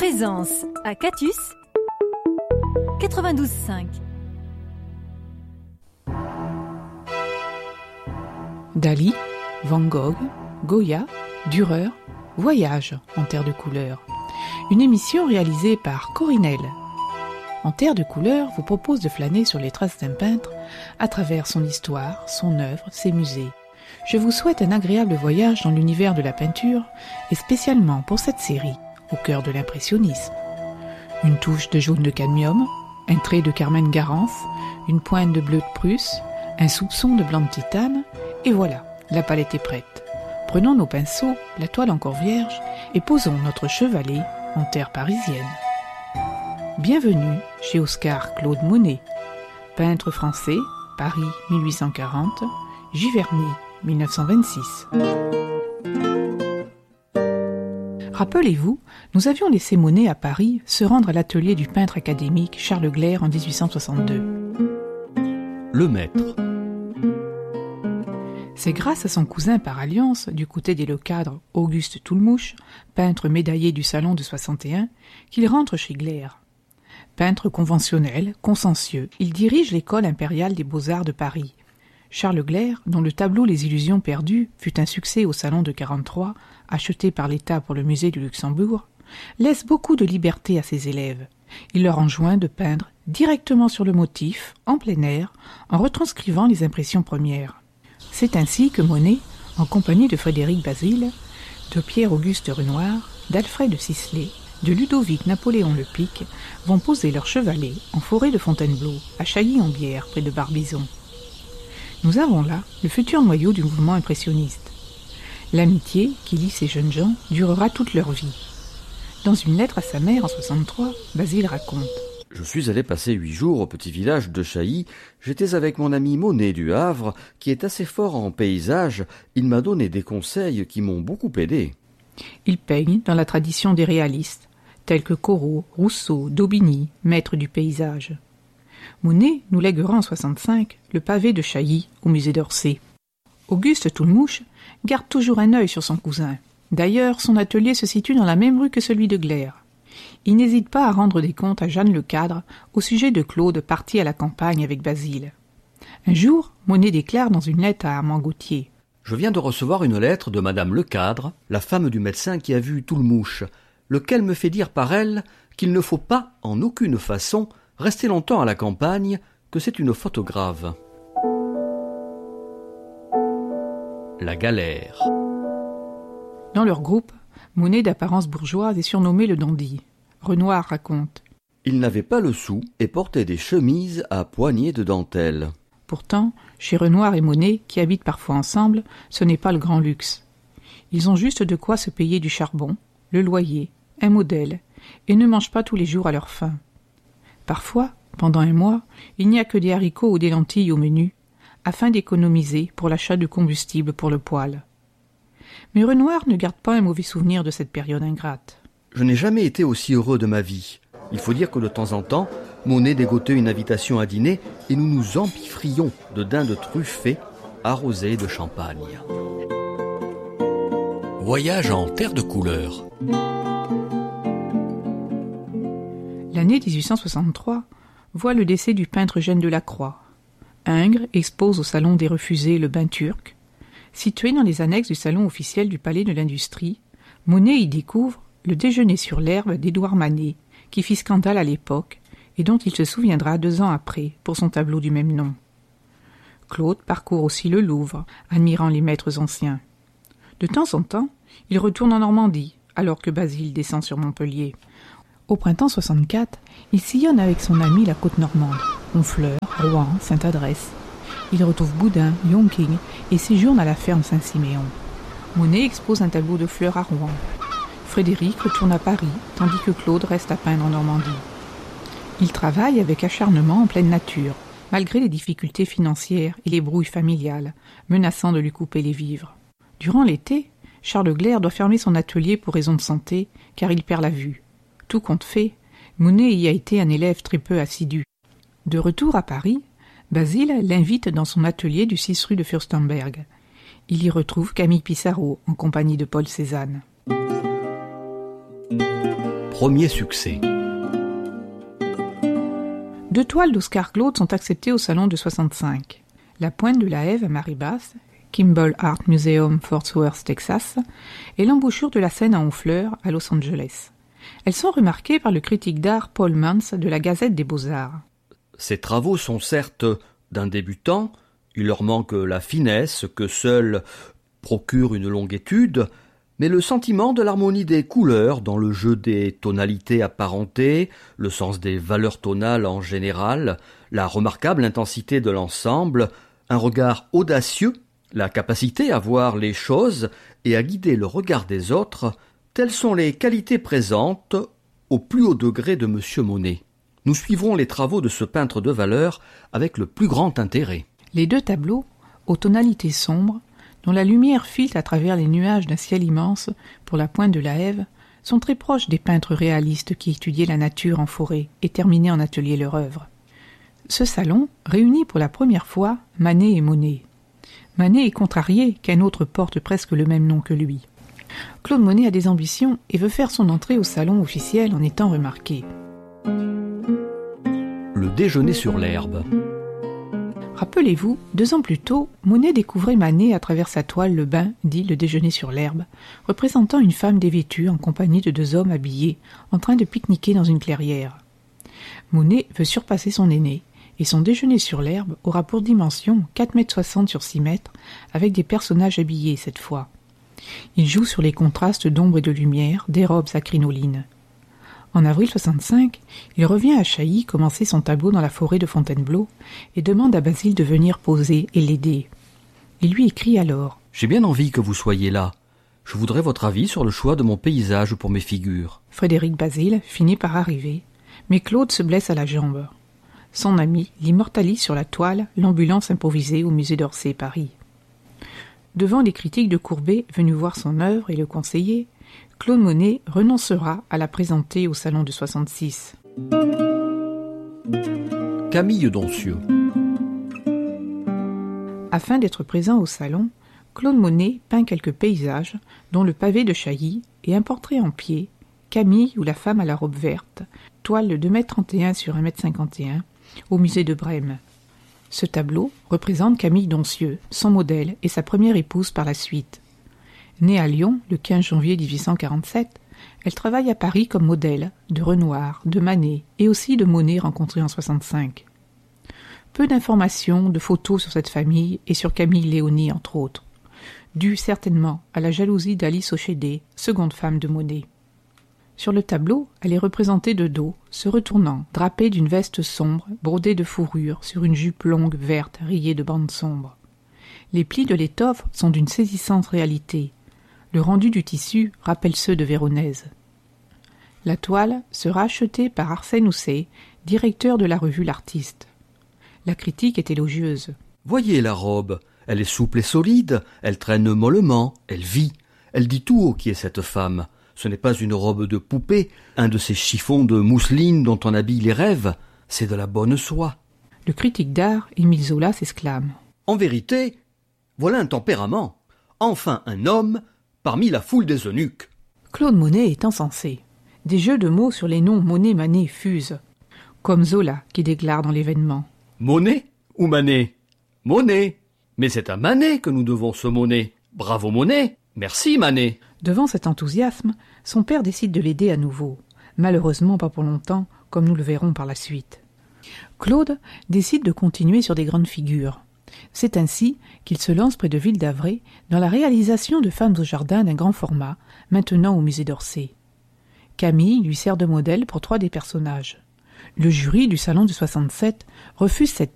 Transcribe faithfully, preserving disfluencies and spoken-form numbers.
Présence à Catus quatre-vingt-douze virgule cinq. Dali, Van Gogh, Goya, Dürer, Voyage en terre de couleur. Une émission réalisée par Corinel. En terre de couleur vous propose de flâner sur les traces d'un peintre à travers son histoire, son œuvre, ses musées. Je vous souhaite un agréable voyage dans l'univers de la peinture et spécialement pour cette série, au cœur de l'impressionnisme. Une touche de jaune de cadmium, un trait de Carmen Garance, une pointe de bleu de Prusse, un soupçon de blanc de titane, et voilà, la palette est prête. Prenons nos pinceaux, la toile encore vierge, et posons notre chevalet en terre parisienne. Bienvenue chez Oscar Claude Monet, peintre français, Paris mille huit cent quarante, Giverny mille neuf cent vingt-six. Rappelez-vous, nous avions laissé Monet à Paris se rendre à l'atelier du peintre académique Charles Gleyre en dix-huit cent soixante-deux. Le maître. C'est grâce à son cousin par alliance, du côté des Lecadre, Auguste Toulmouche, peintre médaillé du Salon de soixante et un, qu'il rentre chez Gleyre. Peintre conventionnel, consciencieux, il dirige l'école impériale des beaux-arts de Paris. Charles Gleyre, dont le tableau Les Illusions perdues fut un succès au Salon de quarante-trois, acheté par l'État pour le musée du Luxembourg, laisse beaucoup de liberté à ses élèves. Il leur enjoint de peindre directement sur le motif, en plein air, en retranscrivant les impressions premières. C'est ainsi que Monet, en compagnie de Frédéric Bazille, de Pierre-Auguste Renoir, d'Alfred Sisley, de Ludovic Napoléon Le Pic, vont poser leur chevalet en forêt de Fontainebleau, à Chailly-en-Bière, près de Barbizon. Nous avons là le futur noyau du mouvement impressionniste. L'amitié qui lie ces jeunes gens durera toute leur vie. Dans une lettre à sa mère en soixante-trois, Bazille raconte: Je suis allé passer huit jours au petit village de Chailly. J'étais avec mon ami Monet du Havre, qui est assez fort en paysage. Il m'a donné des conseils qui m'ont beaucoup aidé. Il peigne dans la tradition des réalistes, tels que Corot, Rousseau, Daubigny, maîtres du paysage. Monet nous lèguera en soixante-cinq le pavé de Chailly au musée d'Orsay. Auguste Toulmouche garde toujours un œil sur son cousin. D'ailleurs, son atelier se situe dans la même rue que celui de Gleyre. Il n'hésite pas à rendre des comptes à Jeanne Lecadre au sujet de Claude parti à la campagne avec Bazille. Un jour, Monet déclare dans une lettre à Armand Gauthier: Je viens de recevoir une lettre de Madame Lecadre, la femme du médecin qui a vu Toulmouche, lequel me fait dire par elle qu'il ne faut pas, en aucune façon, rester longtemps à la campagne, que c'est une faute grave. La galère. Dans leur groupe, Monet d'apparence bourgeoise est surnommé le dandy. Renoir raconte: Il n'avait pas le sou et portait des chemises à poignées de dentelle. Pourtant, chez Renoir et Monet, qui habitent parfois ensemble, ce n'est pas le grand luxe. Ils ont juste de quoi se payer du charbon, le loyer, un modèle, et ne mangent pas tous les jours à leur faim. Parfois, pendant un mois, il n'y a que des haricots ou des lentilles au menu, afin d'économiser pour l'achat de combustible pour le poêle. Mais Renoir ne garde pas un mauvais souvenir de cette période ingrate. Je n'ai jamais été aussi heureux de ma vie. Il faut dire que de temps en temps, Monet dégotait une invitation à dîner et nous nous empiffrions de dindes truffées, arrosées de champagne. Voyage en terre de couleur. L'année dix-huit cent soixante-trois voit le décès du peintre Eugène Delacroix. Ingres expose au Salon des Refusés le bain turc. Situé dans les annexes du salon officiel du Palais de l'Industrie, Monet y découvre le déjeuner sur l'herbe d'Édouard Manet, qui fit scandale à l'époque et dont il se souviendra deux ans après pour son tableau du même nom. Claude parcourt aussi le Louvre, admirant les maîtres anciens. De temps en temps, il retourne en Normandie, alors que Bazille descend sur Montpellier. Au printemps soixante-quatre, il sillonne avec son ami la côte normande, Honfleur, Rouen, Sainte-Adresse. Il retrouve Boudin, Yonking et séjourne à la ferme Saint-Siméon. Monet expose un tableau de fleurs à Rouen. Frédéric retourne à Paris, tandis que Claude reste à peindre en Normandie. Il travaille avec acharnement en pleine nature, malgré les difficultés financières et les brouilles familiales, menaçant de lui couper les vivres. Durant l'été, Charles Gleyre doit fermer son atelier pour raison de santé, car il perd la vue. Tout compte fait, Monet y a été un élève très peu assidu. De retour à Paris, Bazille l'invite dans son atelier du six rue de Furstenberg. Il y retrouve Camille Pissarro en compagnie de Paul Cézanne. premier succès. Deux toiles d'Oscar Claude sont acceptées au Salon de soixante-cinq. La Pointe de la Hève à Maribas, Kimball Art Museum, Fort Worth, Texas, et l'embouchure de la Seine à Honfleur, à Los Angeles. Elles sont remarquées par le critique d'art Paul Mans de la Gazette des Beaux-Arts. Ces travaux sont certes d'un débutant, il leur manque la finesse que seule procure une longue étude, mais le sentiment de l'harmonie des couleurs dans le jeu des tonalités apparentées, le sens des valeurs tonales en général, la remarquable intensité de l'ensemble, un regard audacieux, la capacité à voir les choses et à guider le regard des autres, telles sont les qualités présentes au plus haut degré de Monsieur Monet. Nous suivrons les travaux de ce peintre de valeur avec le plus grand intérêt. Les deux tableaux, aux tonalités sombres, dont la lumière filtre à travers les nuages d'un ciel immense pour la Pointe de la Hève, sont très proches des peintres réalistes qui étudiaient la nature en forêt et terminaient en atelier leur œuvre. Ce salon réunit pour la première fois Manet et Monet. Manet est contrarié qu'un autre porte presque le même nom que lui. Claude Monet a des ambitions et veut faire son entrée au salon officiel en étant remarqué. Le déjeuner sur l'herbe. Rappelez-vous, deux ans plus tôt, Monet découvrait Manet à travers sa toile Le Bain, dit Le déjeuner sur l'herbe, représentant une femme dévêtue en compagnie de deux hommes habillés, en train de pique-niquer dans une clairière. Monet veut surpasser son aîné, et son déjeuner sur l'herbe aura pour dimension quatre mètres soixante sur six mètres, avec des personnages habillés cette fois. Il joue sur les contrastes d'ombre et de lumière, des robes à crinoline. En avril soixante-cinq, il revient à Chailly commencer son tableau dans la forêt de Fontainebleau et demande à Basile de venir poser et l'aider. Il lui écrit alors « J'ai bien envie que vous soyez là. Je voudrais votre avis sur le choix de mon paysage pour mes figures. » Frédéric Basile finit par arriver, mais Claude se blesse à la jambe. Son ami l'immortalise sur la toile l'ambulance improvisée au musée d'Orsay, Paris. Devant les critiques de Courbet venus voir son œuvre et le conseiller, Claude Monet renoncera à la présenter au Salon de soixante-six. Camille Doncieux. Afin d'être présent au salon, Claude Monet peint quelques paysages, dont le pavé de Chailly et un portrait en pied, Camille ou la femme à la robe verte, toile de deux mètres trente et un sur un mètre cinquante et un, au musée de Brême. Ce tableau représente Camille Doncieux, son modèle et sa première épouse par la suite. Née à Lyon le quinze janvier dix-huit cent quarante-sept, elle travaille à Paris comme modèle de Renoir, de Manet et aussi de Monet rencontré en soixante-cinq. Peu d'informations, de photos sur cette famille et sur Camille Léonie entre autres, dû certainement à la jalousie d'Alice Ochédé, seconde femme de Monet. Sur le tableau, elle est représentée de dos, se retournant, drapée d'une veste sombre, brodée de fourrure, sur une jupe longue verte rayée de bandes sombres. Les plis de l'étoffe sont d'une saisissante réalité. Le rendu du tissu rappelle ceux de Véronèse. La toile sera achetée par Arsène Housset, directeur de la revue L'Artiste. La critique est élogieuse. Voyez la robe, elle est souple et solide, elle traîne mollement, elle vit, elle dit tout haut qui est cette femme. Ce n'est pas une robe de poupée, un de ces chiffons de mousseline dont on habille les rêves, c'est de la bonne soie. Le critique d'art, Émile Zola, s'exclame. En vérité, voilà un tempérament, enfin un homme parmi la foule des eunuques. Claude Monet est insensé. Des jeux de mots sur les noms Monet-Manet fusent, comme Zola qui déclare dans l'événement. Monet ou Manet? Monet. Mais c'est à Manet que nous devons ce Monet. Bravo Monet. Merci Manet. Devant cet enthousiasme, son père décide de l'aider à nouveau. Malheureusement pas pour longtemps, comme nous le verrons par la suite. Claude décide de continuer sur des grandes figures. C'est ainsi qu'il se lance près de Ville-d'Avray dans la réalisation de Femmes au jardin d'un grand format, maintenant au musée d'Orsay. Camille lui sert de modèle pour trois des personnages. Le jury du salon de soixante-sept refuse cette